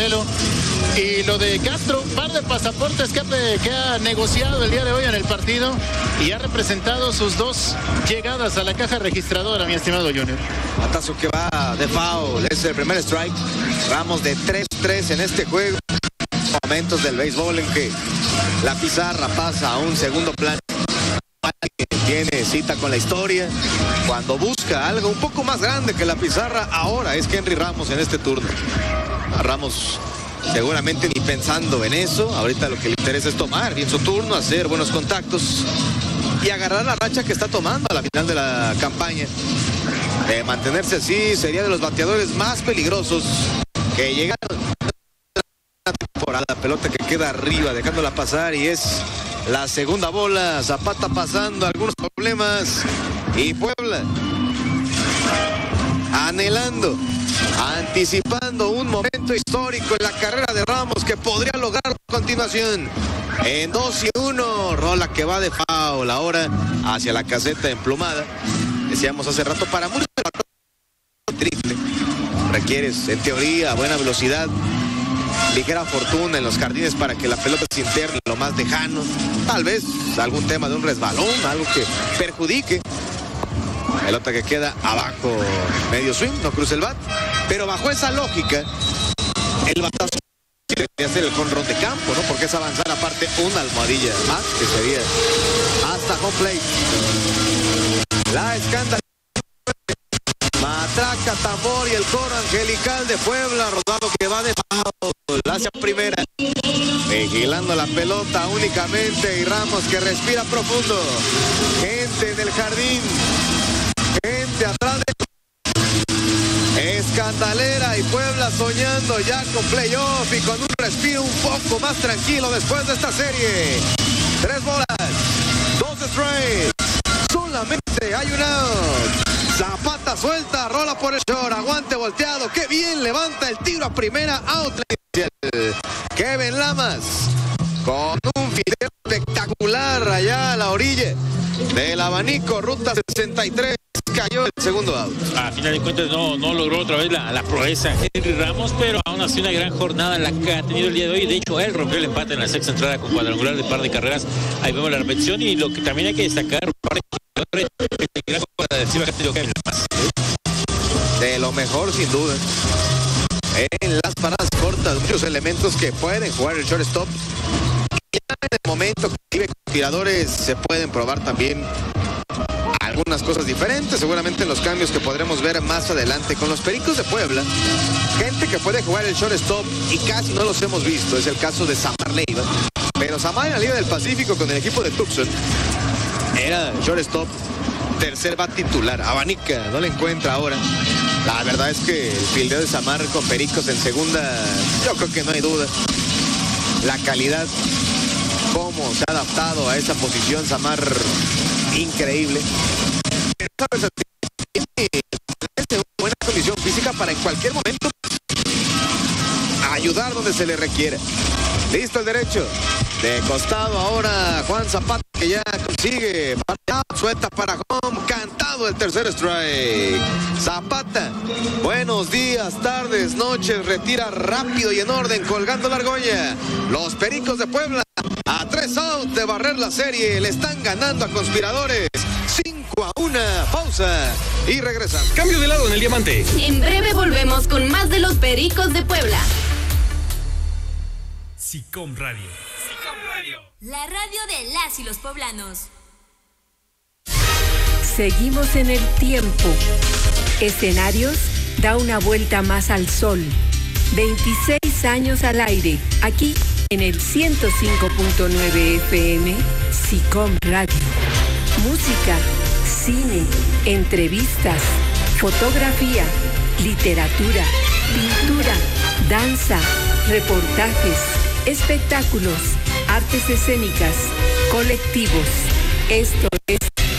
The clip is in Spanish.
Canelo. Y lo de Castro, un par de pasaportes que ha negociado el día de hoy en el partido y ha representado sus 2 llegadas a la caja registradora, mi estimado Junior. Matazo que va de foul, es el primer strike. Ramos de 3-3 en este juego. Momentos del béisbol en que la pizarra pasa a un segundo plano. Tiene cita con la historia. Cuando busca algo un poco más grande que la pizarra, ahora es Henry Ramos en este turno. A Ramos seguramente ni pensando en eso. Ahorita lo que le interesa es tomar bien su turno, hacer buenos contactos y agarrar la racha que está tomando a la final de la campaña. De mantenerse así, sería de los bateadores más peligrosos que llegaron a la temporada. Pelota que queda arriba, dejándola pasar, y es la segunda bola. Zapata pasando algunos problemas y Puebla anhelando, anticipando un momento histórico en la carrera de Ramos que podría lograr a continuación. En 2-1, rola que va de foul ahora hacia la caseta emplumada. Decíamos hace rato, para muchos triple requieres en teoría buena velocidad, ligera fortuna en los jardines para que la pelota se interne lo más lejano, tal vez algún tema de un resbalón, algo que perjudique. Pelota que queda abajo, medio swing, no cruza el bat, pero bajo esa lógica el batazo debería ser el jonrón de campo, ¿no? Porque es avanzar aparte una almohadilla más, que sería hasta home plate. La escándalo, matraca, tambor y el coro angelical de Puebla, rodado que va de foul hacia primera, vigilando la pelota únicamente, y Ramos que respira profundo. Gente en el jardín, gente atrás de escandalera, y Puebla soñando ya con playoff y con un respiro un poco más tranquilo después de esta serie. 3 bolas, 2 strikes, solamente hay un out. Zapata suelta, rola por el short, aguante volteado, qué bien levanta el tiro a primera, out. Kevin Lamas con un fideo espectacular allá a la orilla del abanico, ruta 63, cayó el segundo out. A final de cuentas no logró otra vez la proeza Henry Ramos, pero aún así una gran jornada la que ha tenido el día de hoy. De hecho, él rompió el empate en la sexta entrada con cuadrangular de par de carreras. Ahí vemos la repetición, y lo que también hay que destacar, de lo mejor sin duda en las paradas cortas, muchos elementos que pueden jugar el shortstop. Y ya en el momento que vive con tiradores se pueden probar también algunas cosas diferentes, seguramente en los cambios que podremos ver más adelante con los Pericos de Puebla. Gente que puede jugar el shortstop y casi no los hemos visto, es el caso de Samar Leiva. Pero Samar en la Liga del Pacífico con el equipo de Tucson era shortstop, tercer bat titular. Abanica no le encuentra ahora. La verdad es que el fildeo de Samar con Pericos en segunda, yo creo que no hay duda. La calidad, cómo se ha adaptado a esa posición Samar, increíble. Pero sabes, tiene una buena condición física para en cualquier momento ayudar donde se le requiera. Listo el derecho, de costado ahora Juan Zapata, que ya consigue, suelta para home, cantado el tercer strike. Zapata, buenos días, tardes, noches, retira rápido y en orden, colgando la argolla. Los Pericos de Puebla, a 3 outs de barrer la serie, le están ganando a Conspiradores 5-1, pausa y regresamos. Cambio de lado en el diamante. En breve volvemos con más de los Pericos de Puebla. SICOM Radio. La radio de las y los poblanos. Seguimos en el tiempo. Escenarios, da una vuelta más al sol. 26 años al aire, aquí en el 105.9 FM, SICOM Radio. Música, cine, entrevistas, fotografía, literatura, pintura, danza, reportajes, espectáculos, artes escénicas, colectivos. Esto es